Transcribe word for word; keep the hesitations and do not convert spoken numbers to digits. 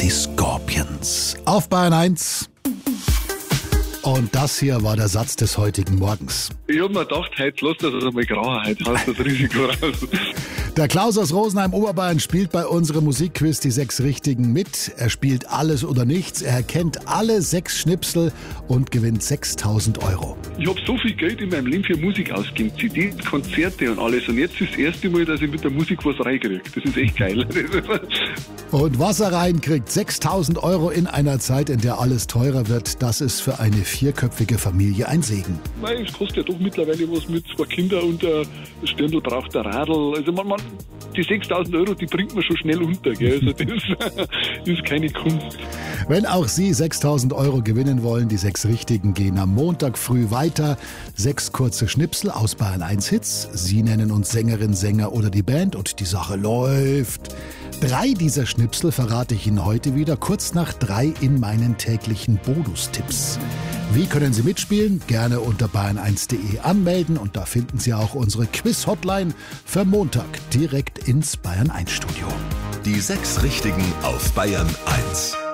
die Scorpions. Auf Bayern eins. Und das hier war der Satz des heutigen Morgens. Ich hab mir gedacht, heute lass das also mal grauer, heute hast das Risiko raus. Der Klaus aus Rosenheim, Oberbayern, spielt bei unserem Musikquiz die sechs Richtigen mit. Er spielt alles oder nichts. Er kennt alle sechs Schnipsel und gewinnt sechstausend Euro. Ich habe so viel Geld in meinem Leben für Musik ausgegeben, C Ds, Konzerte und alles. Und jetzt ist das erste Mal, dass ich mit der Musik was reinkriege. Das ist echt geil. Und was er reinkriegt, sechstausend Euro in einer Zeit, in der alles teurer wird, das ist für eine vierköpfige Familie ein Segen. Nein, es kostet ja doch mittlerweile was mit zwei Kindern und äh, das Stirndl braucht ein Radl. Also man, man, die sechstausend Euro, die bringt man schon schnell unter. Gell? Also das ist keine Kunst. Wenn auch Sie sechstausend Euro gewinnen wollen, die sechs Richtigen gehen am Montag früh weiter. Sechs kurze Schnipsel aus Bayern eins Hits. Sie nennen uns Sängerin, Sänger oder die Band und die Sache läuft. Drei dieser Schnipsel verrate ich Ihnen heute wieder, kurz nach drei in meinen täglichen Bonustipps. Wie können Sie mitspielen? Gerne unter bayern eins punkt de anmelden und da finden Sie auch unsere Quiz-Hotline für Montag direkt ins Bayern eins Studio. Die sechs Richtigen auf Bayern eins.